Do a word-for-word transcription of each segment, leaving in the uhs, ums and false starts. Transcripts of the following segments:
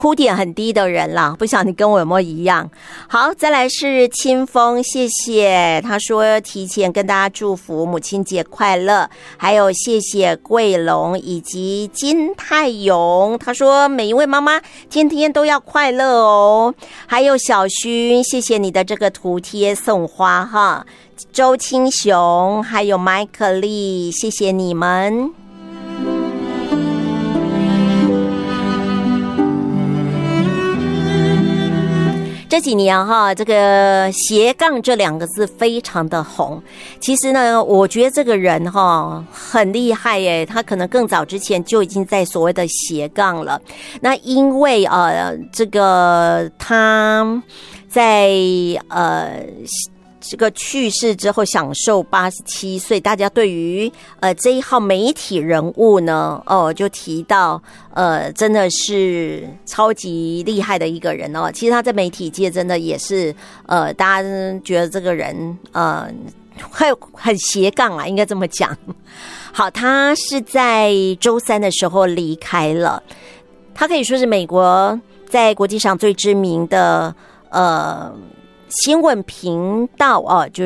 哭点很低的人啦，不晓得你跟我有没有一样。好，再来是清风，谢谢他说提前跟大家祝福母亲节快乐，还有谢谢桂龙以及金泰勇，他说每一位妈妈天天都要快乐哦。还有小勋，谢谢你的这个图贴送花哈。周清雄还有麦克利，谢谢你们。这几年哈，这个斜杠这两个字非常的红。其实呢，我觉得这个人哈很厉害耶，他可能更早之前就已经在所谓的斜杠了。那因为呃，这个他在呃。这个去世之后享受八十七岁，大家对于呃这一号媒体人物呢，哦就提到呃真的是超级厉害的一个人哦。其实他在媒体界真的也是呃大家觉得这个人呃很很斜杠啊，应该这么讲。好，他是在周三的时候离开了，他可以说是美国在国际上最知名的呃。新闻频道哦，就是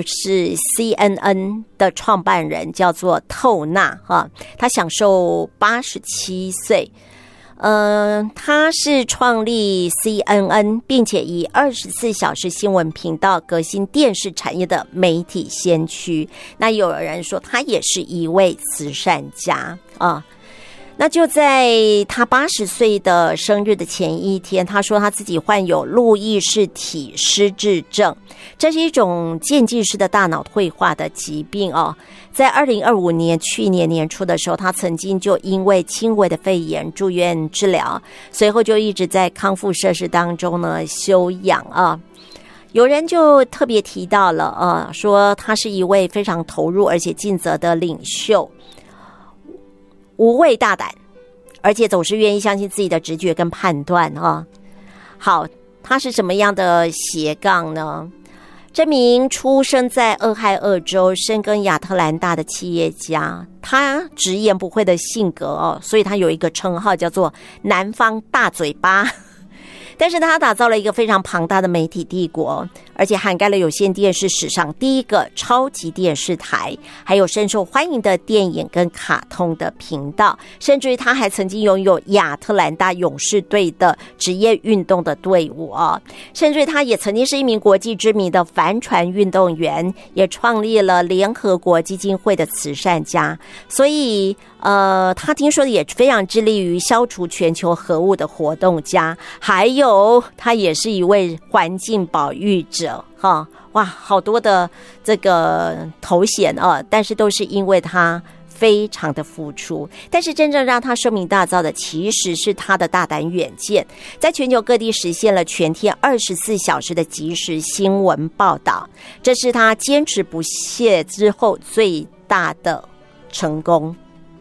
C N N 的创办人叫做透纳哈，他享受八十七岁。呃，他是创立 C N N， 并且以二十四小时新闻频道革新电视产业的媒体先驱。那有人说他也是一位慈善家啊。那就在他八十岁的生日的前一天，他说他自己患有路易氏体失智症，这是一种渐进式的大脑退化的疾病哦。在二零二五年去年年初的时候，他曾经就因为轻微的肺炎住院治疗，随后就一直在康复设施当中呢休养啊。有人就特别提到了啊，说他是一位非常投入而且尽责的领袖。无畏大胆，而且总是愿意相信自己的直觉跟判断啊。好，他是什么样的斜杠呢？这名出生在俄亥俄州、深耕亚特兰大的企业家，他直言不讳的性格哦，所以他有一个称号叫做“南方大嘴巴”。但是他打造了一个非常庞大的媒体帝国，而且涵盖了有线电视史上第一个超级电视台，还有深受欢迎的电影跟卡通的频道，甚至于他还曾经拥有亚特兰大勇士队的职业运动的队伍啊，甚至于他也曾经是一名国际知名的帆船运动员，也创立了联合国基金会的慈善家，所以呃，他听说也非常致力于消除全球核污的活动家，还有他也是一位环境保育者哈，哇，好多的这个头衔啊，但是都是因为他非常的付出。但是真正让他声名大噪的，其实是他的大胆远见，在全球各地实现了全天二十四小时的即时新闻报道，这是他坚持不懈之后最大的成功。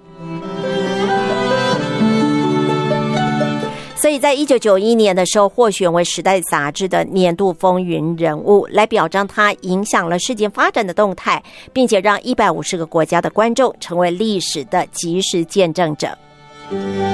所以在一九九一年的时候获选为时代杂志的年度风云人物，来表彰他影响了世界发展的动态，并且让一百五十个国家的观众成为历史的即时见证者。